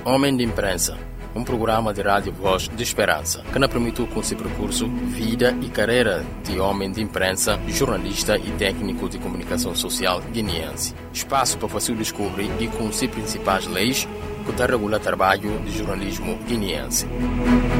Homem de Imprensa, um programa de rádio Voz de Esperança, que nos permitiu conhecer percurso, vida e carreira de homem de imprensa, jornalista e técnico de comunicação social guineense. Espaço para fácil descobrir e conhecer principais leis que regulam o trabalho de jornalismo guineense.